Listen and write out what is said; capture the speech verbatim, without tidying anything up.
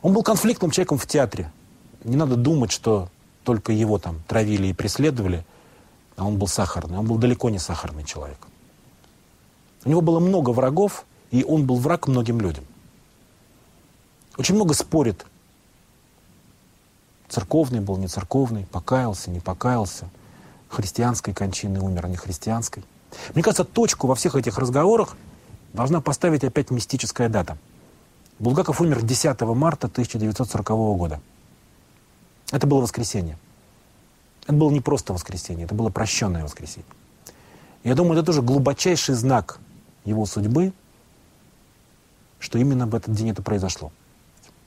Он был конфликтным человеком в театре. Не надо думать, что только его там травили и преследовали, а он был сахарный. Он был далеко не сахарный человек. У него было много врагов, и он был враг многим людям. Очень много спорит. Церковный был, не церковный, покаялся, не покаялся. Христианской кончиной умер, а не христианской. Мне кажется, точку во всех этих разговорах должна поставить опять мистическая дата. Булгаков умер десятого марта тысяча девятьсот сорокового года. Это было воскресенье. Это было не просто воскресенье, это было прощенное воскресенье. Я думаю, это тоже глубочайший знак его судьбы, что именно в этот день это произошло.